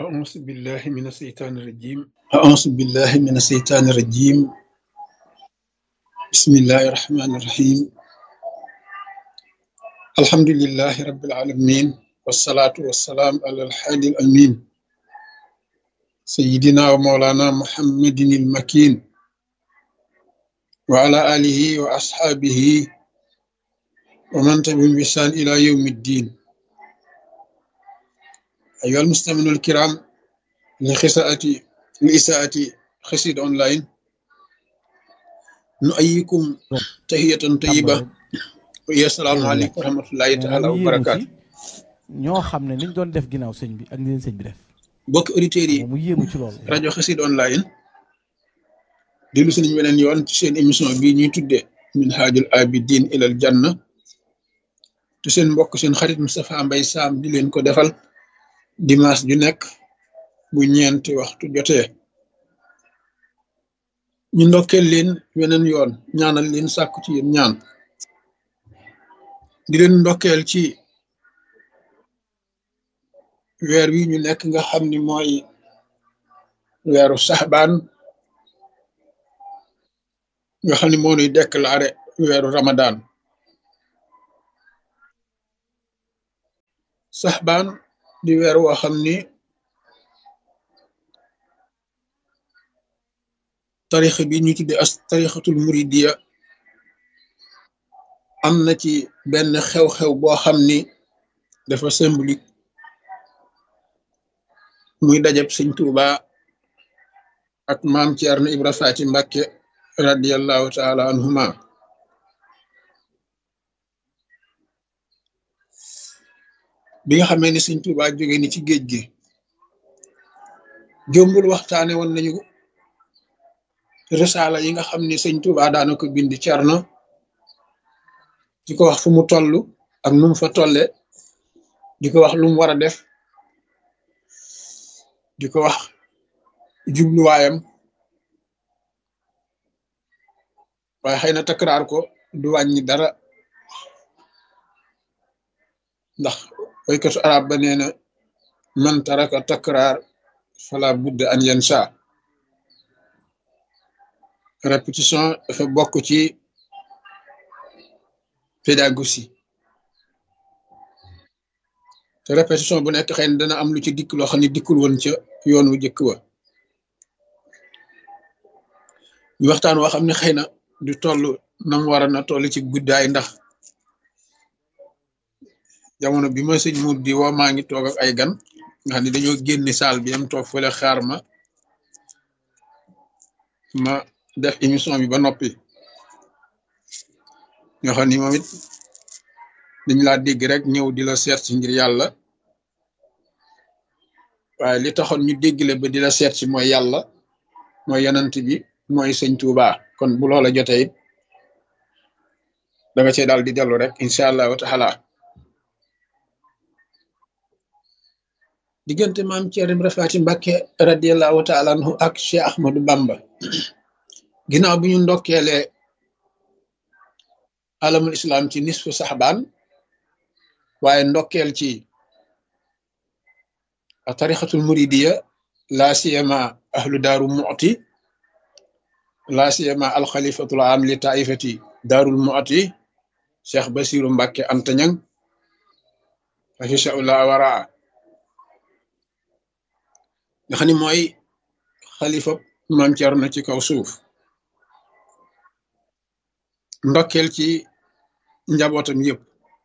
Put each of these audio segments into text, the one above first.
أعوذ بالله من الشيطان الرجيم أعوذ بالله من الشيطان الرجيم بسم الله الرحمن الرحيم الحمد لله رب العالمين والصلاة والسلام على الحادي الأمين سيدنا ومولانا محمد المكين وعلى آله وأصحابه ومن تبعهم بإحسان إلى يوم الدين أيها المستمعون الكرام لإساءة خسيد أونلاين نؤيكم تحية tàmbal طيبة rek ويا السلام benn عليكم laaj ورحمة الله nee na تعالى mu yéemu ci وبركاته ñoo xam ne niñ doon def ginnaaw sëñ bi ak ni leen sëñ bi def bokki auditeurs xam yi nga mu yéemu ci loolu rajo Xassida online dellu si nañu weneen yoon ci seen émission bii ñuy tuddee Minhajul Abidin ilal Janna te seen mbokk seen xarit Moustapha Mbaye Sam di leen ko defal dimanche ju nekk bu ñeenti waxtu jotee ñu ndokkeel leen weneen yoon ñaanal leen sàkku ci yéen ñaan di leen ndokkeel ci weer wi ñu nekk nga xam ni mooy weeru saxbaan nga xam ni moo nuy déclaré weeru Ramadan saxbaan di weer woo xam ni tarixa bi ñu tudde as tarixatul muridiya am na ci benn xew-xew boo xam ni dafa symbolique muy dajab sëñ Tuuba ak maam Ceerno Ibra Faati Mbàkke radiallahu taala anhuma bi nga xamee ni sëñ Tuuba jóge ni ci géej gi jombul waxtaane woon nañu risaala yi nga xam ni sëñ Tuuba daana ko bind Ceerno di ko wax fu mu toll ak nu mu fa tolle di ko wax lu mu war a def di ko wax jubluwaayam waaye xëy na takraar ko du wàññi dara ndax waykatu arab ba nee na man taraka takraar fala budda an yansa répétition dafa bokk ci pédagogie te répétition bu nekk xëy na dana am lu ci dikk loo xam ne dikkul woon ca yoon wu jëkk wa ñu waxtaan woo xam ne xëy na du toll nam war a na toll ci guddaay ndax jamono bi ma sëñ Mour di woo maa ngi toog ak ay gan nga xam ne dañoo génni saal bi am toog fële xaar ma def émission bi ba noppi ñoo xam ni moom it dañ laa dégg rek ñëw di la seet si ngir yàlla waaye li taxoon ñu déggle ba di la seet si mooy yàlla mooy yanant bi mooy sëñ Tuuba kon bu loola jotee it da nga cee daal di dellu rek incha allahu taala diggante maam Ceerno Ibra Faati Mbàkke radiallahu taala anhu ak Cheikh Ahmadou Bamba ginnaaw bi ñu ndokkeelee alamul islam ci nisfu saxbaan waaye ndokkeel ci tarixatul muridiya laa siyama ahlu daaru mu'ti laa siyama alxalifatul am li taifati daarul mu'ti Cheikh Basiru Mbàkke Antañang fahishaullah waraa nga xam ni mooy xalifa maam Ceerno ci kaw suuf ndokkeel ci njabootam yëpp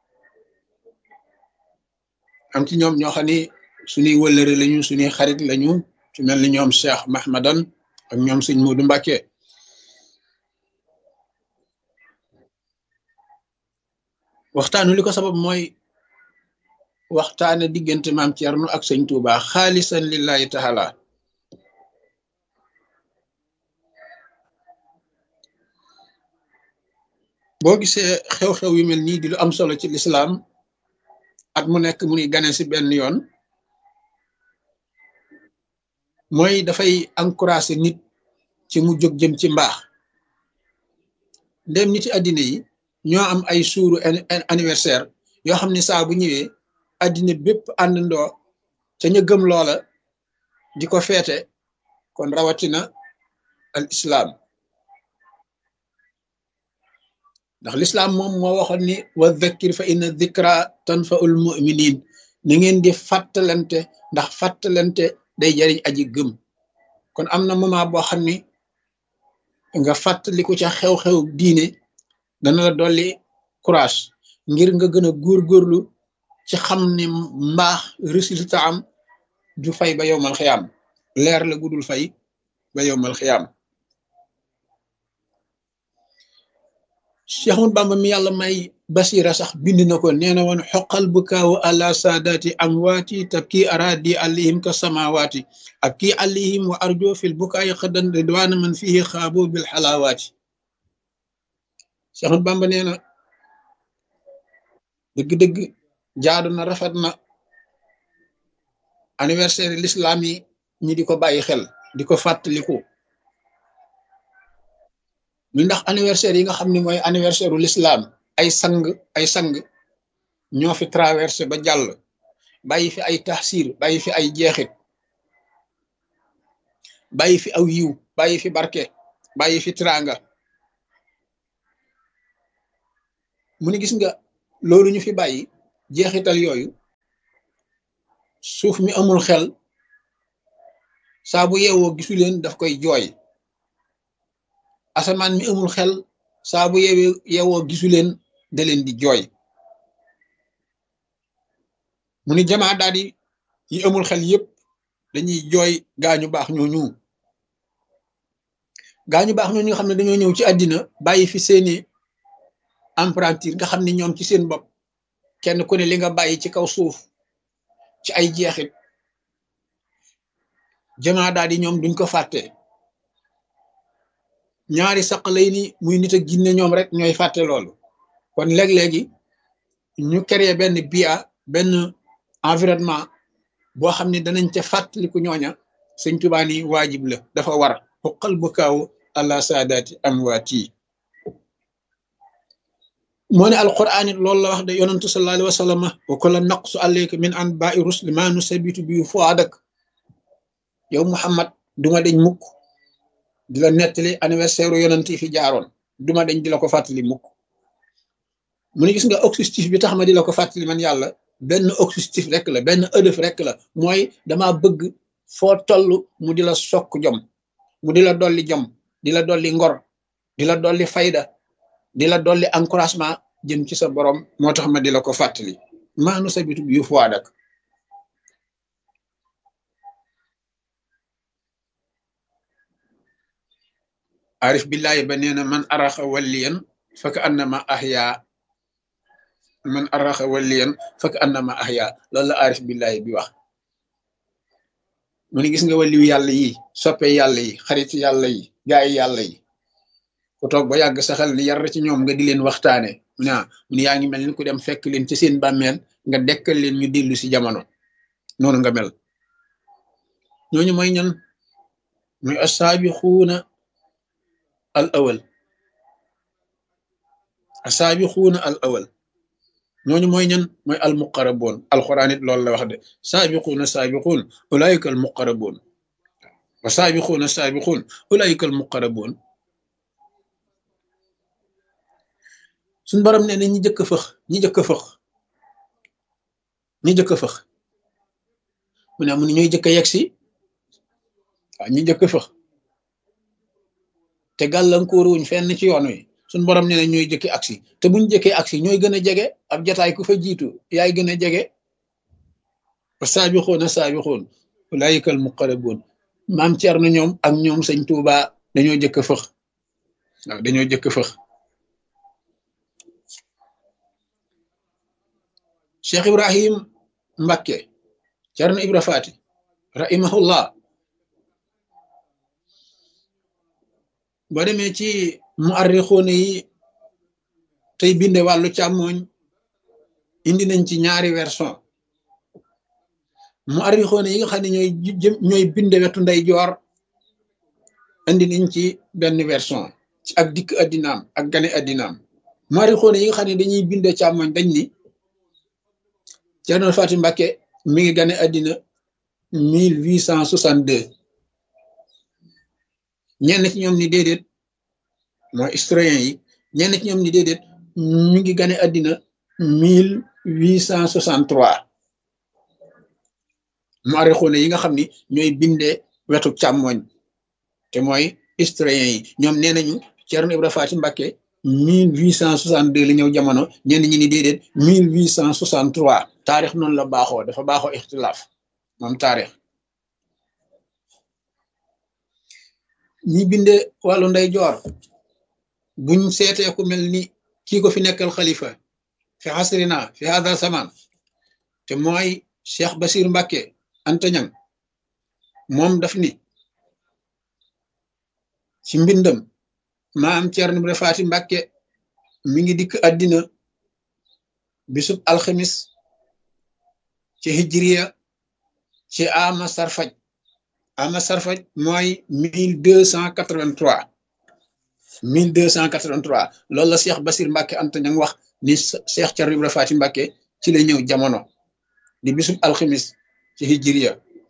am ci ñoom ñoo xam ni suñuy wëllëre lañu suñuy xarit lañu ci mel ni ñoom Cheikh Mahmadan ak ñoom sëñ Moodu Mbàkke waxtaanu li ko sabab mooy waxtaane diggante maam Ceerno ak sëñ Tuuba xaalisan lillahi taala boo gisee xew-xew yu mel nii di lu am solo ci lislaam at mu nekk mu nuy gane si benn yoon mooy dafay encouragé nit ci mu jóg jëm ci mbaax ndem nit ci àddina yi ñoo am ay suuru anniversaire yoo xam ne saa bu ñëwee àddina bépp àndandoo ca ña gëm loola di ko feete kon rawatina al islam ndax l'islam moom moo waxoon ni wa dhakkir fa inna dhikra tanfaul muminin ni ngeen di fàttalante ndax fàttalante day jariñ aji gëm kon am na moment boo xam ni nga fàttaliku ca xew-xew diine dana la dolli courage ngir nga gën a góorgóorlu ci xam ne mbaax résultat am du fay ba yowmal xiyaam leer la gudul fay ba yowmal xiyaam Cheikh Ahmadou Bamba mi yàlla may basira sax bind na ko nee na woon xoqal bu kaawu àla saadaati amwaati tabki aradi alayhim ka samawaati ak kii alayhim wa arjo fil bukaayi xadan ridwaana man fihi xaabo bil xalaawaati Cheikh Ahmadou Bamba nee na dëgg-dëgg jaadu na rafet na anniversaire l'islam yi ñi di ko bàyyi xel di ko fàttaliku ñu ndax anniversaire yi nga xam ne mooy anniversaire u l'islam ay sang ñoo fi traversé ba jàll bàyyi fi ay taxsir bàyyi fi ay jeexit bàyyi fi aw yiw bàyyi fi barke bàyyi fi tiraanga mu ni gis nga loolu ñu fi bàyyi jeexital yooyu suuf mi amul xel saa bu yeewoo gisu leen daf koy jooy asamaan mi amul xel saa bu yeewoo gisu leen da leen di jooy mu ni jamaa daal yi amul xel yépp dañuy jooy gaañu baax ñooñu nga xam ne dañoo ñëw ci àddina bàyyi fi seeni emprunture nga xam ne ñoom ci seen bopp kenn ku ne li nga bàyyi ci kaw suuf ci ay jeexit jamaa daal di ñoom duñ ko fàtte ñaari saq lay ni muy nit ak jinne ñoom rek ñooy fàtte loolu kon léeg-léegi ñu créer benn bia benn environnement boo xam ne danañ ca fàttaliku ñooña sëñ Tuubaa ni waajib la dafa war xuqal bu kaaw àla saadaati amwaati moo ne alquran it loolu la wax de yonantu sallallahu alayhi wa sallam wa kulla naqsu alayka min anba'i rusli ma nusabitu bi fuadak yow Muhammad duma dañ mukk di la nettali anniversaire yonant yi fi jaaroon duma dañ di la ko fàttali mukk mu ne gis nga objectif bi tax ma di la ko fàttali man yàlla benn objectif rek la benn ëdëf rek la mooy dama bëgg foo toll mu di la sokk jom mu di la dolli jom di la dolli ngor di la dolli fayda di la dolli encouragement jëm ci sa borom moo tax ma di la ko fàttali maanu sabitu bi yu fuwaadak arif billahi ba nee na man araxa walliyan faka annama ahya man araxa walliyan faka annama ahya loolu la arif billahi bi wax mu ne gis nga waliyu yàlla yi soppe yàlla yi xarit yàlla yi gaay yàlla yi ku toog ba yàgg saxal ni yar ci ñoom nga di leen waxtaane mu ne yaa ngi mel ni ku dem fekk leen ci seen bàmmeel nga dekkal leen ñu dellu si jamono noonu nga mel ñooñu mooy ñan muy assaabixuuna al awal assaabixuuna al awal ñooñu mooy ñan mooy al muqaraboon alquran it loolu la wax de saabiquuna saabiquun ulaayika al muqaraboon wa saabiquuna saabiquun ulaayika al muqaraboon suñ borom nee na ñi jëkk fëx ñi jëkk fëx mu ne amun ñooy jëkk yegg si waaw ñi jëkk fëx te gàllankoor wuñ fenn ci yoon wi suñ borom nee na ñooy jëkki aksi te buñ jëkkee aksi ñooy gën a jege ab jataay ku fa jiitu yaay gën a jege wa saabixuuna saabixuun ulaayika al muqarabuun maam Cerno ñoom ak ñoom sëñ Tuuba dañoo jëkk fëx waaw dañoo jëkk fëx Cheikh Ibrahim Mbakke Cerno Ibra Faati rahimahullah boo demee ci muarrixuuna yi tey binde wàllu càmmooñ indi nañ ci ñaari version muarrixuuna yi nga xam ne ñooy binde wetu ndeyjoor indi nañ ci benn version ci ak dikk addinaam ak gane addinaam muarrixuuna yi nga xam ne dañuy binde càmmooñ dañ ni Cerno Faati Mbakke mi ngi gane addina 1862 ñenn ci ñoom ni déedéet mooy historien yi ñenn ci ñoom ni déedéet ñu ngi gane àddina 1863 muarixuune yi nga xam ni ñooy bindee wetu càmmoñ te mooy historien yi ñoom nee nañu Ceerno Ibra Faati Mbàkke 1862 la ñëw jamono ñenn ñi ni déedéet 1863 taarix noonu la baaxoo dafa baaxoo ixtilaaf moom taarix ñi bindee wàllu ndey joor buñ seetee ku mel ni kii ko fi nekkal xalifa fi asrina fi hada zaman te mooy Cheikh Basir Mbàkke Anta Ñaŋ moom daf ni ci mbindam maam Ceerno Ibra Faati Mbàkke mi ngi dikk àddina bisub alxamis ci hijriya ci ama sarfaj mooy 1283 loolu la Cheikh Basir Mbàkke Anta Ñaŋ wax ni Cheikh Ceerno Ibra Faati Mbàkke ci la ñëw jamono di bisub alxamis ci hijriya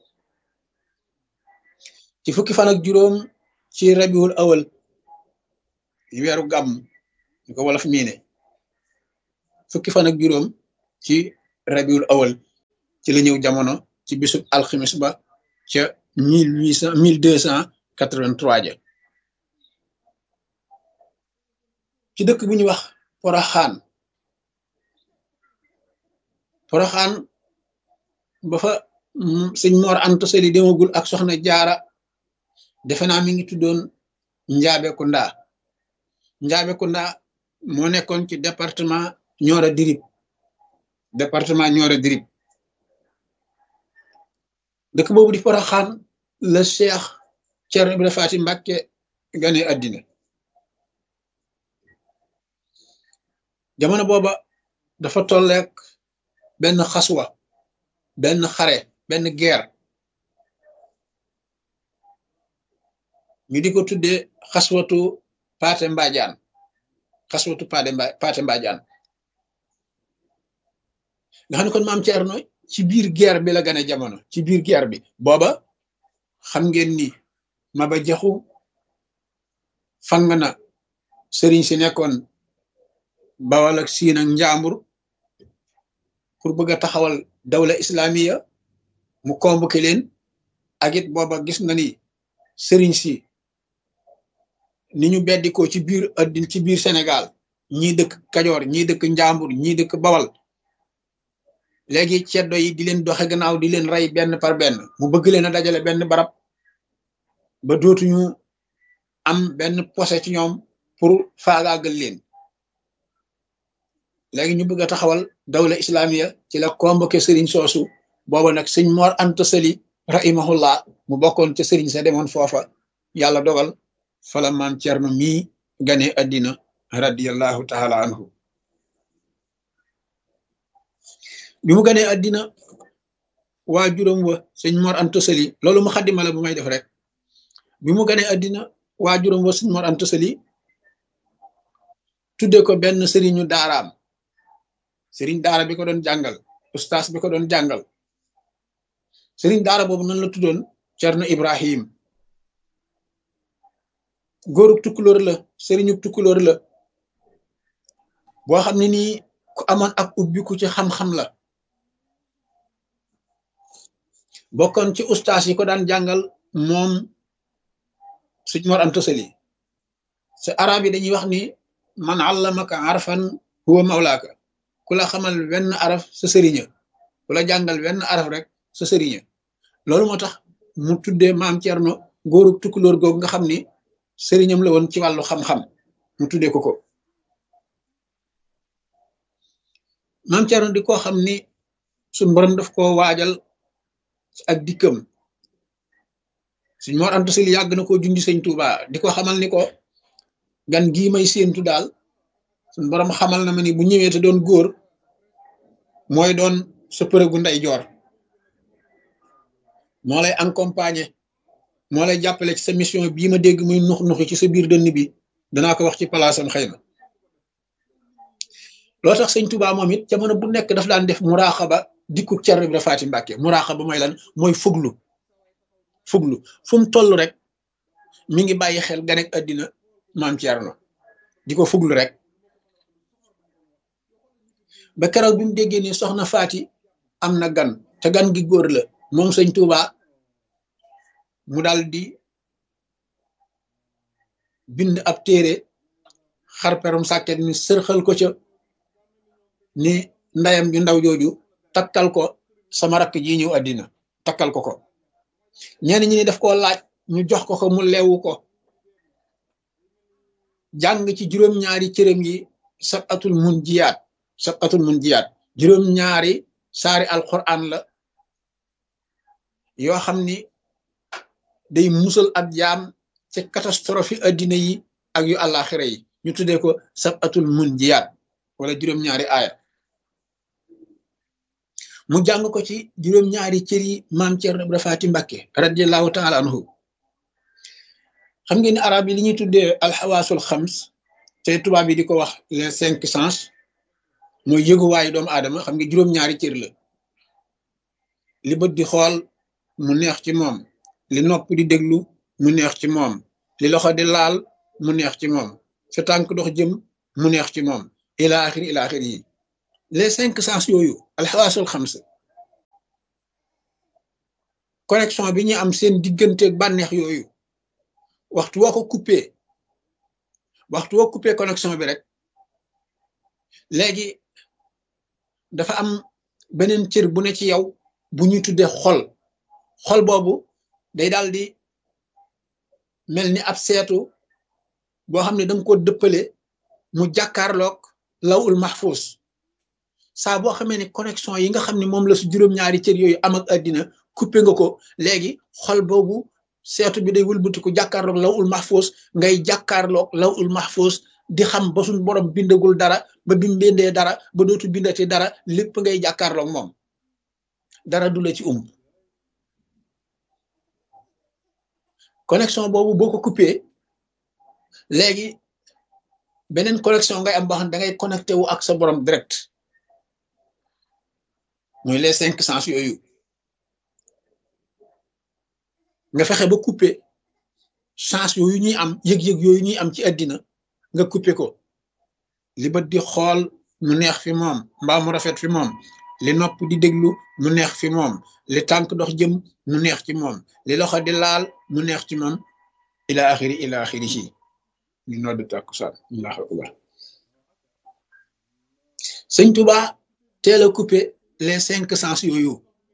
ci fukki fan ak juróom ci rabiul awal weeru gàmm ñu ko wolof miine fukki fan ak juróom ci rabiul awal ci la ñëw jamono ci bisub alxamis ba ca 1283 ja ci dëkk bu ñuy wax Poroxaan ba fa sëñ Mor Anta Sali demagul ak soxna Jaara defe naa mi ngi tuddoon Njaabe-Kunda moo nekkoon ci département Nioro Dirib dëkk boobu di Poroxaan la Cheikh Ceerno Ibra Faati Mbàkke gane àddina jamono booba dafa tolleek benn xaswa benn xare benn guerre ñu di ko tuddee xaswatu Paate Mbaajaan nga xam ne kon maam Ceerno ci biir guerre bi la gane jamono ci biir guerre bi booba xam ngeen ni Maba Jaxu fang na sëriñ si nekkoon Bawal ak Siin ak Njaambur pour bëgg a taxawal dawla islamiya mu convoqué leen ak it booba gis na ni sëriñ si ni ñu beddikoo ci biir addina ci biir Sénégal ñii dëkk Kajoor ñii dëkk Njaambur ñii dëkk Bawal léegi ceddo yi di leen doxe gannaaw di leen rey benn par benn mu bëgg leen a dajale benn barab ba dootuñu am benn posé ci ñoom pour faagaagal leen léegi ñu bëgg a taxawal dawla islamiya ci la convoqué sëriñ soosu booba nag sëñ Mor Anta Sali rahimahullah mu bokkoon ca sëriñ sa demoon foofa yàlla dogal fala maam Ceerno mii gane àddina radiyallahu taala anhu bi mu ganee àddina waa juróom wa sëñ Mor Anta Sali loolu mu xaddima la bu may def rek bi mu ganee àddina waa juróom wa sëñ Mor Anta Sali tudde ko benn sëriñu daaraam sëriñ daara bi ko doon jàngal ustaas bi ko doon jàngal sëriñ daara boobu nan la tuddoon Cerno Ibrahim góorub tukkulóor la sëriñu tukkulóor la boo xam ne nii ku amoon ak ubbiku ci xam-xam la bokkoon ci ustaas yi ko daan jàngal moom sëñ Mor Anta Sali sa arab yi dañuy wax ni man allamaka arfan huwa mawlaaka ku la xamal wenn araf sa sëriña ku la jàngal wenn araf rek sa sëriña loolu moo tax mu tuddee maam Cerno góorub tukkulóor googu nga xam ni sëriñam la woon ci wàllu xam-xam mu tuddee ko maam Cerno di koo xam ni suñ borom daf koo waajal ak dikkam suñ Mor Anta Sali yàgg na koo jundi sëñ Tuuba di ko xamal ni ko gan gii may séentu daal suñ borom xamal na ma ni bu ñëwee te doon góor mooy doon sa përëgu ndey joor moo lay accompagner moo lay jàppale ci sa mission bii ma dégg muy nuxi ci sa biir dënn bi danaa ko wax ci palaasam xëy na loo tax sëñ Tuuba moom it jamono bu nekk daf daan def muraaxaba dikku Cerno Ibra Faati Mbàkke muraaxaba mooy lan mooy fuglu fu mu toll rek mi ngi bàyyi xel ganek àddina maam Cerno di ko fuglu rek ba keroog bi mu déggee ni soxna Faati am na gan te gan gi góor la moom sëñ Tuuba mu daal di bind ab téere xarperum sàkket mi sërxal ko ca ni ndayam ju ndaw jooju takkal ko sama rakk ji ñëw àddina takkal ko ñenn ñi ni daf koo laaj ñu jox ko mu leewu ko jàng ci juróom-ñaari cërëm yi sabatul mun jiyaat juróom-ñaari saari alquran la yoo xam ni day musal ab jaam ci catastrophe yi addina yi ak yu àllaaxira yi ñu tuddee ko sabatul mun jiyaat wala juróom-ñaari aaya mu jàng ko ci juróom-ñaari cër yi maam Cerno Ibra Faati Mbàkke radiallahu taala anhu xam ngeen ni arab yi li ñuy tuddee alxawaasul xams te tubaab yi di ko wax les 5 sens mooy yëguwaayu doomu aadama xam nga juróom-ñaari cër la li bët di xool mu neex ci moom li nopp di déglu mu neex ci moom li loxo di laal mu neex ci moom sa tànk dox jëm mu neex ci moom ila axiri yi les 5 sens yooyu alxawaasul xams connexion bi ñu am seen digganteeg bànneex yooyu waxtu woo coupé connexion bi rek léegi dafa am beneen cër bu ne ci yow bu ñuy tuddee xol boobu day daal di mel ni ab seetu boo xam ne danga ko dëppale mu jàkkaarloog lawul mahfuz saa boo xamee ne connexion yi nga xam ne moom la su juróom-ñaari cër yooyu am ak àddina coupé nga ko léegi xol boobu seetu bi day wëlbatiku jàkkaarloog lawul mahfuz ngay jàkkaarloog lawul mahfuz di xam ba suñ borom bindagul dara ba bi mu bindee dara ba dootu bindati dara lépp ngay jàkkaarloog moom dara du la ci connexion boobu boo ko coupé léegi beneen connexion ngay am boo xam ne da ngay connecté wu ak sa borom direct mooy les 5 sens yooyu nga fexe ba coupé sens yooyu ñuy am yëg-yëg yooyu ñuy am ci àddina nga coupé ko li bët di xool mu neex fi moom mbaa mu rafet fi moom li nopp di déglu mu neex fi moom li tànk dox jëm mu neex ci moom li loxo di laal mu neex ci moom ila axiri si ñu nodd tàkkusaan Allahu akbar sëñ Tuba teel a coupé les 5 sens yooyu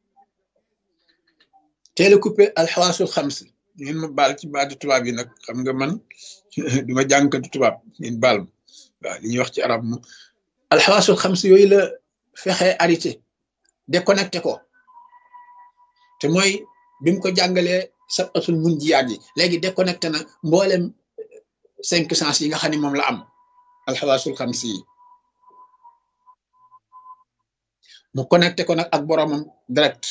teel a coupé alxawaasul xams ngeen ma baal ci baatu tubaab yi nag xam nga man duma jàngkatu tubaab ngeen baal ma waaw li ñuy wax ci arab mu alxawaasul xams yooyu la fexe arrêté déconnecté ko te mooy bi mu ko jàngalee sabatul mun jiyaat yi léegi déconnecté na mboolem 5 sens yi nga xam ne moom la am alxawaasul xams yi mu connecté ko nag ak boromam direct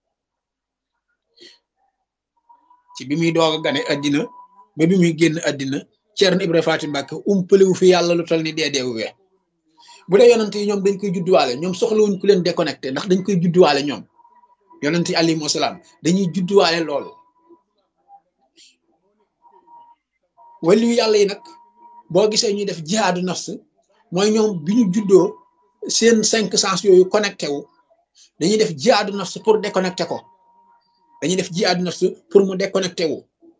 ci bi muy doog a gane àddina ba bi muy génn àddina Cerno Ibra Faati Mbàkke umpalewu fi yàlla lu tol ni deedeewu we bu dee yonent yi ñoom dañ koy judduwaale ñoom soxlawuñ ku leen déconnecté ndax dañ koy judduwaale ñoom yonent yi alayhimu salaam dañuy judduwaale loolu waliyu yàlla yi nag boo gisee ñuy def jihaadu nafs mooy ñoom bi ñu juddoo seen 5 sens yooyu connecté wu dañuy def jihaadu nafs pour déconnecté ko dañuy def jihaadu nafs pour mu déconnecté wu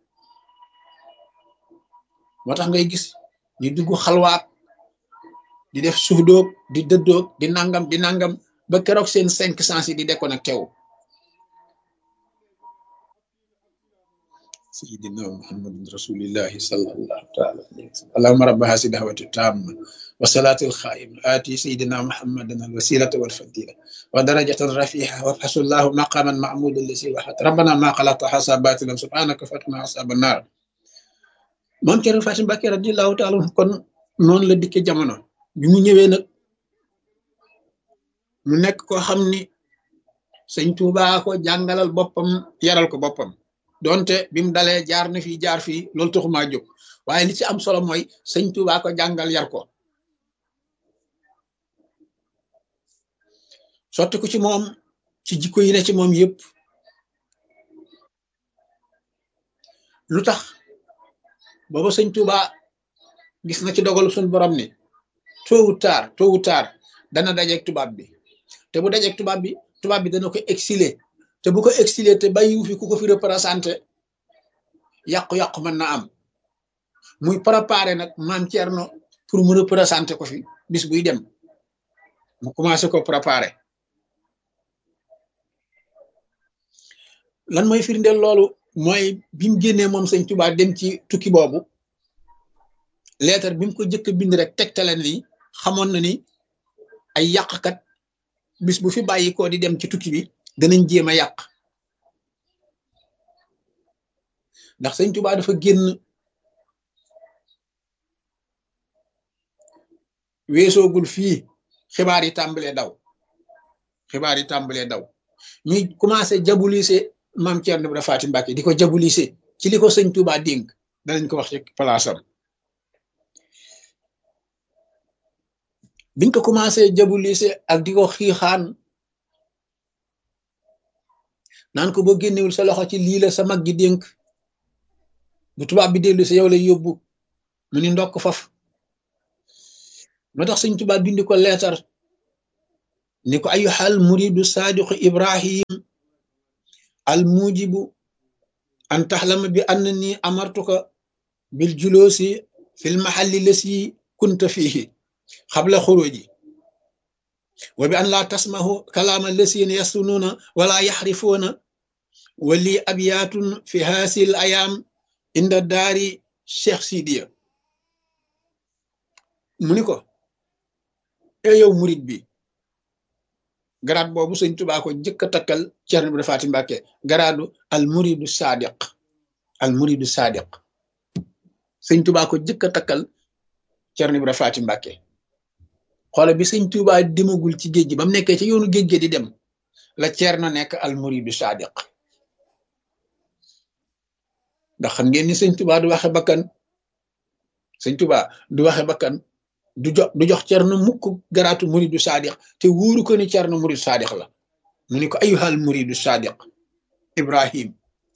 moo tax ngay gis ñu dugg xalwaat di def suudoog di dëddoog di nangam ba keroog seen 5 sens yi di déconnecté wu sayyidina muhammadin rasulillahi sallallahu taala alayhi wa sallam allahumma rabba hasi da'wati tamma wa salatil khayim ati sayyidina muhammadan al wasilata wal fadila wa darajatan rafiha wa hasallahu maqaman mahmudan lisi wa hat rabbana ma khalaqta hasabatilan subhanaka fatna asaban nar moom Cerno Faati Mbàkke radiyallahu taala kon noonu la dikke jamono bi mu ñëwee nag mu nekk koo xam ni sëñ Tuubaa ko jàngalal boppam yaral ko boppam donte bi mu dalee jaar na fii jaar fii loolu taxumaa jóg waaye li ci am solo mooy sëñ Tuubaa ko jàngal yar ko sotti ko ci moom ci jikko yi ne ci moom yépp. lu tax booba sëñ Tuuba gis na ci dogal suñ borom ni tôt ou tard dana dajeeg tubaab bi te bu dajeeg tubaab bi dana ko exiler te bu ko exiler te bàyyiwu fi ku ko fi représenté yàqu-yàqu mën na am muy préparé nag maam Thierno pour mu représenté ko fi bis buy dem mu commencé ko préparé. lan mooy firndeel loolu mooy bi mu génnee moom sëñ Tuuba dem ci tukki boobu leetar bi mu ko jëkk bind rek tegtale ni xamoon na ni ay yàqkat bis bu fi bàyyi ko di dem ci tukki bi danañ jéem a yàq ndax sëñ Tuuba dafa génn weesoogul fii xibaar yi tàmbalee daw ñuy commencé jabulise maam Thierno Ibra Faty Mbacké di ko jabulise ci li ko sëñ Tuuba dénk danañ ko wax ci palaasam biñ ko commencé jabulise ak di ko xiixaan naan ko boo génnewul sa loxo ci lii la sa mag gi dénk bu tubaab bi dellu si yow lay yóbbu mu ni ndokk faf moo tax sëñ Tuuba bindi ko leetar ni ko ayyuhal muridu saadiqu Ibrahim al mujibu an taxlama bi annani amartuka bil julusi fil mahalli lasi kunta fihi xabla xuruji wa bi an laa tasmahu kalaama lasina yasununa wala yaxrifuuna wa li abyaatun fi haasil ayaam inda daari Cheikh Sidiya mu ni ko yow murid bi garaat boobu sëñ Tuubaa ko jëkk a takkal Thierno Ibra Faty Mbacké garaadu al muridu sadiq sëñ Tuubaa ko jëkk a takkal Thierno Ibra Faty Mbacké xoole bi sëñ Tuubaa demagul ci géej gi ba mu nekkee ci yoonu géej gi di dem la Thierno nekk al muridu sadiq ndax xam ngeen ni sëñ Tuubaa du waxe bakkan du jox Thierno mukk garaatu muridu sadiq te wóoru ko ni Thierno muridu sadiq la mu ni ko ayyuhal muridu sadiq Ibrahim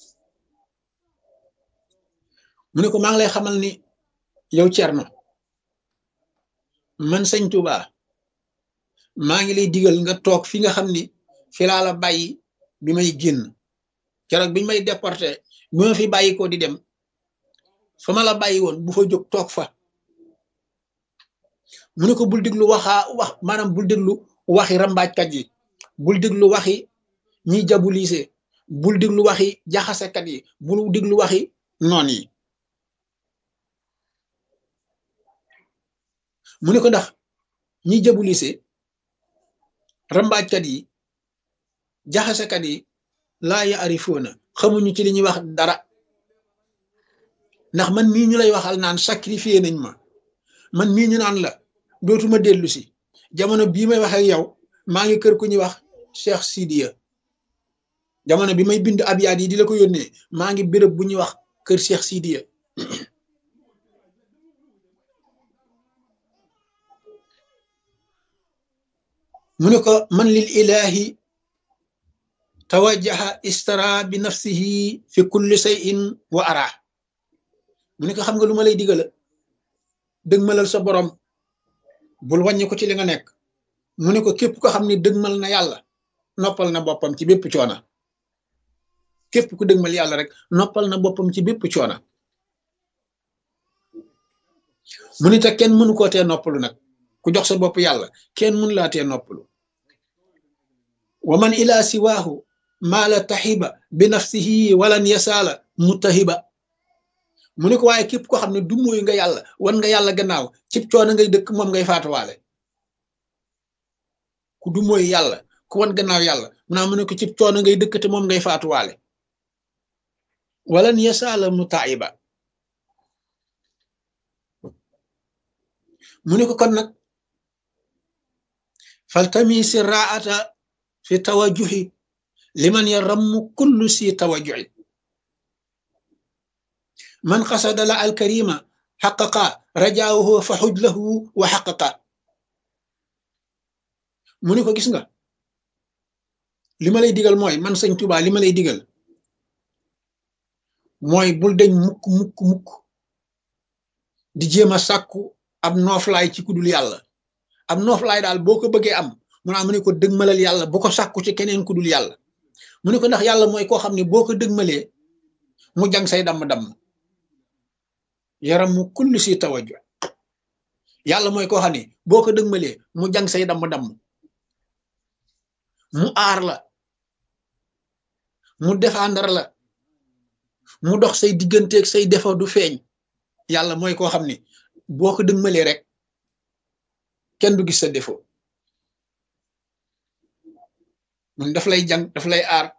mu ne ko maa ngi lay xamal ni yow Thierno man sëñ Tuubaa maa ngi lay digal nga toog fi nga xam ni fi laa la bàyyi bi may génn keroog biñ may déporté bi ma fi bàyyi ko di dem fa ma la bàyyi woon bu fa jóg toog fa mu ne ko bul déglu maanaam bul déglu waxi rambaajkat yi bul déglu waxi ñiy jabulise bul déglu waxi jaxasekat yi bul déglu waxi noon yi mu ne ko ndax ñiy jabulise rambaajkat yi jaxasekat yi laa yaarifoona xamuñu ci li ñuy wax dara ndax man mii ñu lay waxal naan sacrifié nañ ma man mii ñu naan la dootuma dellu si jamono bii may wax ak yow maa ngi kër ku ñuy wax Cheikh Sidiya jamono bi may bind abyaat yi di la ko yónnee maa ngi béréb bu ñuy wax kër Cheikh Sidiya mu ne ko man lil ilahi tawajjaha istara bi nafsihi fi kulli shay'in wa ara mu ne ko xam nga lu ma lay digala dëgmalal sa borom bul wàññi ko ci li nga nekk mu ne ko képp ko xam ne dëgmal na yàlla noppal na boppam ci bépp coona képp ku dëgmal yàlla rek noppal na boppam ci bépp coona mu ne te kenn mënu koo tee noppalu nag ku jox sa bopp yàlla kenn mënu laa tee noppalu wa man ila siwaahu maala taxiba bi nafsihi walan yasaala mutahiba mu ne ko waaye képp ko xam ne du mooy nga yàlla wan nga yàlla gannaaw cib coono ngay dëkk moom ngay faatuwaale ku du mooy yàlla ku wan gannaaw yàlla mu ne ko cib coono ngay dëkk te moom ngay faatuwaale walan yasaala mutaiba mu ne ko kon nag faltamisi raata fi tawajuhi liman yarammu kullu si tawajuhi man qasada la alkarima xaqaqa rajaahu fa xuj lahu wa xaqaqa mu ne ko gis nga li ma lay digal mooy man sëñ Tuubaa li ma lay digal mooy bul deñ mukk mukk mukk di jéem a sàkku ab nooflaay ci kudul yàlla ab nooflaay daal boo ko bëggee am mu ne ko dëgmalal yàlla bu ko sàkku ci keneen kudul yàlla mu ne ko ndax yàlla mooy koo xam ne boo ko dëgmalee mu jang say damm-damm yaram mu kulli si tawaju yàlla mooy koo xam ne boo ko dëgmalee mu jang say damm-damm mu aar la mu défendre la mu dox say digganteeg say defar du feeñ yàlla mooy koo xam ne boo ko dëgmalee rek kenn du gis sa défaut mun daf lay jàng daf lay aar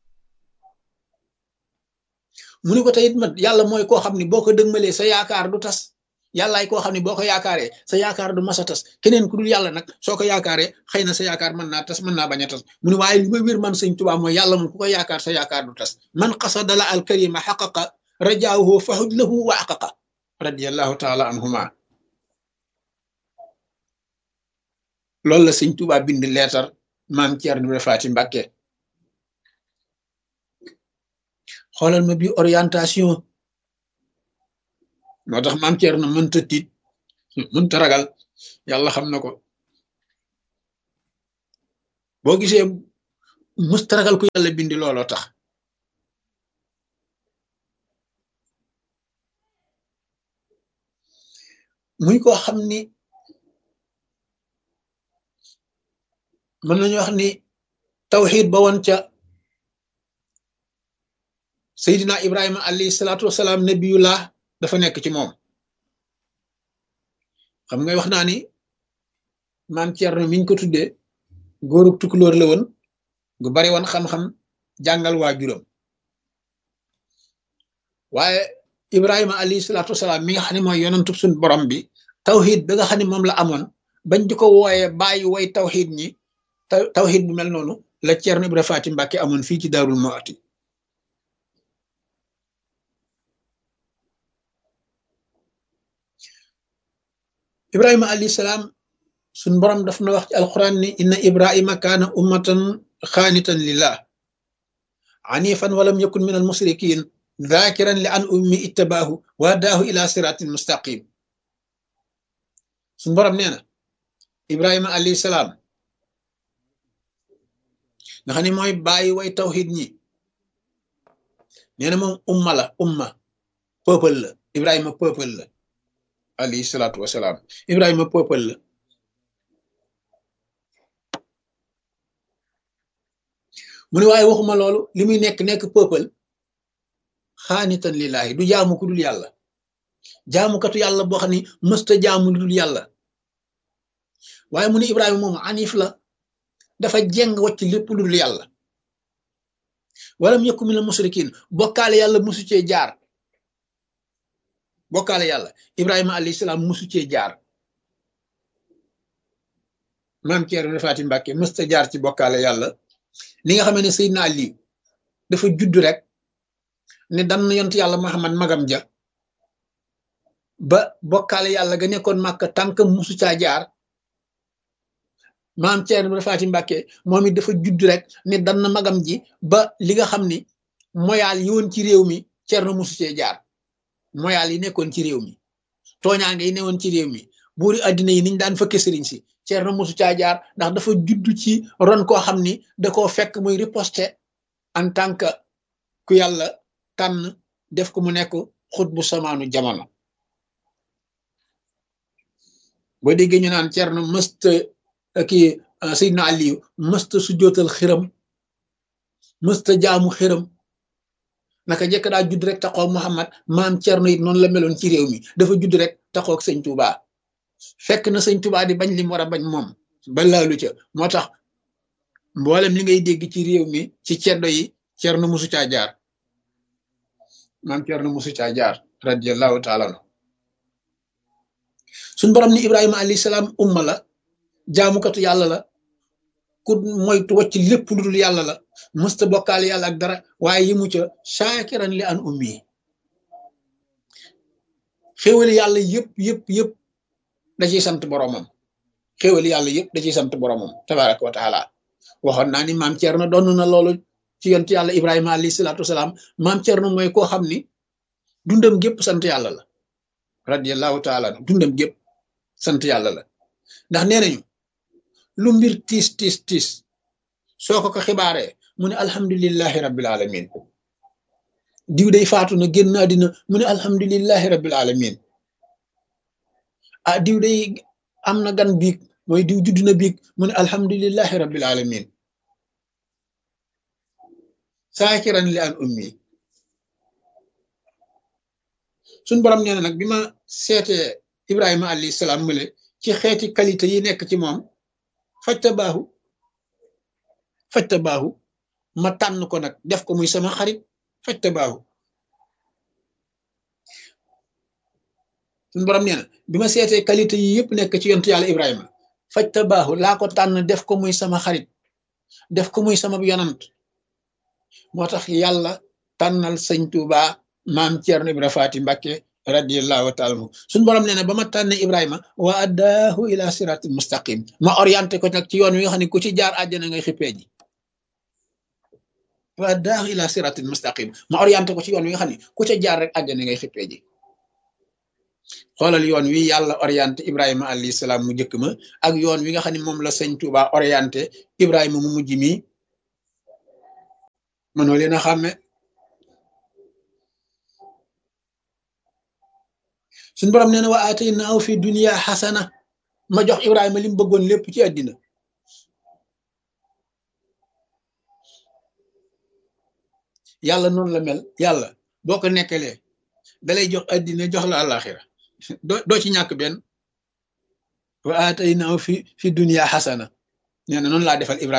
mu ni ko teyit man yàlla mooy koo xam ne boo ko dëgmalee sa yaakaar du tas yàllaay koo xam ne boo ko yaakaaree sa yaakaar du mas a tas keneen ku dul yàlla nag soo ko yaakaaree xëy na sa yaakaar mën naa tas mën naa bañ a tas mu ne waaye li ma wér man sëñ Tuubaa mooy yàlla moom ku ko yaakaar sa yaakaar du tas man qasadala al karima xaqaqa rajaahu fahud lahu wa aqaqa radiyallahu taala anhuma loolu la sëñ Tuubaa bind leetar maam Ceerno Ibra Faati Mbàkke xoolal ma bi orientation moo tax maam Ceerno mënta tiit mënta ragal yàlla xam na ko boo gisee mësta ragal ku yàlla bindi looloo tax muy koo xam ni mën nañu wax ni tawxiid ba woon ca Seydina Ibrahima alayhi salaatu wasalaam nabiyullah dafa nekk ci moom xam nga wax naa ni maam Ceerno miñ ko tuddee góorug tukulóor la woon gu bari woon xam-xam jàngal waajuram waaye Ibrahima alayhi salaatu wasalaam mi nga xam ne mooy yonantub suñ borom bi tawxiid ba nga xam ne moom la amoon bañ di ko wooyee bàyyi way tawxiid ñi tawxiid bu mel noonu la Ceerno Ibra Faati Mbàkke amoon fii ci Daarul Muhti Ibrahima alayhi salaam suñ borom daf na wax ci alquran ni inna Ibrahima kaana ummatan xaanitan lillah anifan walam yakun min al musrikin dhakiran li an ummi ittabaahu wa daahu ila siratin mustaqim suñ borom nee na Ibrahima alayhi salaam nga xam ne mooy bàyyi way tawxiid ñi nee na moom umma peuple la Ibrahima peuple la alayhi salaatu wasalaam Ibrahima peuple la mu ne waaye waxuma loolu li muy nekk peuple xaanitan lillahi du jaamu ku dul yàlla jaamukatu yàlla boo xam ne mësta jaamu lu dul yàlla waaye mu ne Ibrahima moom anif la dafa jeng wacc lépp lu dul yàlla walam yakun minal musrikin bokkaale yàlla musu cee jaar bokkaale yàlla Ibrahima alayhi salaam musu cee jaar maam Ceerno Ibra Faati Mbàkke mësta jaar ci bokkaale yàlla li nga xamee ne Seydina Ali dafa judd rek ne dan yont yàlla Muhammad magam ja ba bokkaale yàlla ga nekkoon Màkka tànkam musu caa jaar maam Ceerno Ibra Faati Mbàkke moom it dafa judd rek ne dan magam ji ba li nga xam ni moyaal yi woon ci réew mi Ceerno musu cee jaar moyaal yi nekkoon ci réew mi tooñaange yi newoon ci réew mi buuri addina yi niñ daan fëkke sëriñ si Ceerno musu caa jaar ndax dafa judd ci ron koo xam ni da koo fekk muy riposte en tant que ku yàlla tànn def ko mu nekk xut bu samaanu jamono boo déggee ñu naan Ceerno mësta kii Seydina Aliyu mësta sujjootal xiram mësta jaamu xiram naka njëkk daa judd rek taxaw Muhammad maam Ceerno it noonu la meloon ci réew mi dafa judd rek taxaw ak sëñ Tuubaa fekk na sëñ Tuubaa di bañ li mu war a bañ moom ba laalu ca moo tax mboolem li ngay dégg ci réew mi ci ceddo yi Ceerno musu caa jaar maam Ceerno musu caa jaar radiyallahu taala anhu suñ borom ni Ibrahima alayhi salaam umma la jaamukatu yàlla la ku moytu wacc lépp lu dul yàlla la mësta bokkaale yàlla ak dara waaye yi mu ca shaakiran li an ummi xéwali yàlla yëpp da ciy sant boromam xéwali yàlla yëpp da ciy sant boromam tabaraka wa taala waxoon naa ni maam Thierno doon na loolu ci yonent yàlla Ibrahima alayhi salaatu wasalaam maam Thierno mooy koo xam ni dundam gépp sant yàlla la radiyallahu taala dundam gépp sant yàlla la ndax nee nañu lu mbir tiis tiis tiis soo ko xibaaree mu ne alhamdulillahi rabbil alamin diw day faatu na génn àddina mu ne alhamdulillahi rabbil alamin ah diw day am na gan biig mooy diw judd na biig mu ne alhamdulillahi rabbil alamin saakiran li an ummi suñ borom nee na nag bi ma seetee Ibrahima alayhi salaam mële ci xeeti qualité yi nekk ci moom fajta baaxu ma tànn ko nag def ko muy sama xarit fajta baaxu suñ borom nee na bi ma seetee qualité yi yëpp nekk ci yontu yàlla Ibrahima fajta baaxu laa ko tànn def ko muy sama xarit def ko muy sama yonant moo tax yàlla tànnal sëñ Tuuba maam Ceerno Ibra Faati Mbàkke radiyallahu taala anhu suñ borom nee na ba ma tànne Ibrahima wa addaahu ila siratil mustaqim ma orienté ko nag ci yoon wi nga xam ne ku ci jaar àjjana ngay xippee ji wa addaahu ila siratil mustaqim ma orienté ko ci yoon wi nga xam ne ku ca jaar rek àjjana ngay xippee ji xoolal yoon wi yàlla orienté Ibrahima alayhi salaam mu njëkk ma ak yoon wi nga xam ne moom la sëñ Tuuba orienté Ibrahima mu mujj mi mënoo leen a xàmme suñ borom nee na wa ataynaahu fi dunya xasana ma jox Ibrahima li mu bëggoon lépp ci àddina yàlla noonu la mel yàlla boo ko nekkalee dalay jox àddina jox la àllaaxira doo ci ñàkk benn wa ataynaahu fi dunya xasana nee na noonu laa defal Ibrahima